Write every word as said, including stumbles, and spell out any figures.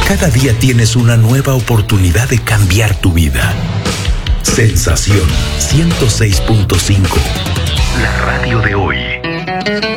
Cada día tienes una nueva oportunidad de cambiar tu vida. Sensación ciento seis punto cinco. La radio de hoy.